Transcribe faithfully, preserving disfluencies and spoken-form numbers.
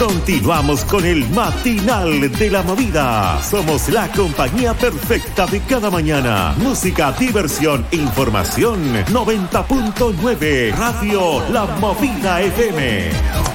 Continuamos con el matinal de la movida. Somos la compañía perfecta de cada mañana. Música, diversión, información. noventa punto nueve Radio La Movida F M.